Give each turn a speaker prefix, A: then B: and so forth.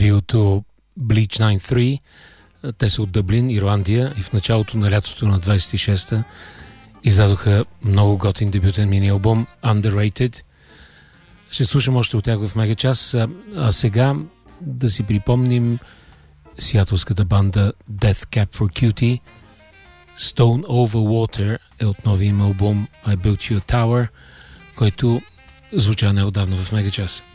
A: триото Bleach 93. Те са от Дъблин, Ирландия, и в началото на лятото на 26-та издадоха много готин дебютен мини-албум Underrated. Ще слушам още от тях в Мегачас, а сега да си припомним сиатлската банда Death Cab for Cutie. Stone Over Water е от новия им албум I Built You a Tower, който звуча неотдавна в Мегачас.